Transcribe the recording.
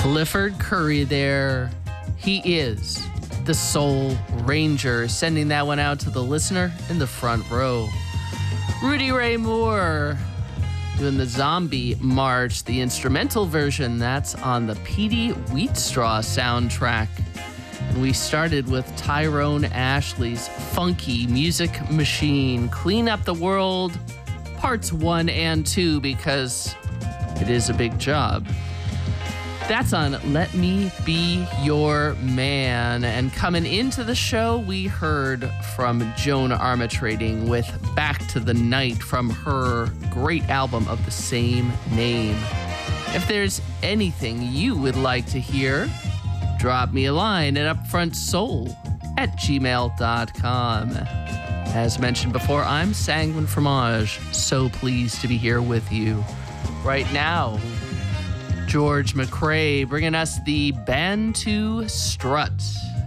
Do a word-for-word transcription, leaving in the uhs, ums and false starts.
Clifford Curry there. He is the Soul Ranger, sending that one out to the listener in the front row. Rudy Ray Moore doing the Zombie March, the instrumental version. That's on the Petey Wheatstraw soundtrack. And we started with Tyrone Ashley's Funky Music Machine, Clean Up the World, parts one and two, because it is a big job. That's on Let Me Be Your Man. And coming into the show, we heard from Joan Armatrading with Back to the Night from her great album of the same name. If there's anything you would like to hear, drop me a line at upfrontsoul at gmail dot com. As mentioned before, I'm Sanguine Fromage, so pleased to be here with you. Right now, George McRae bringing us the Bantu Strut.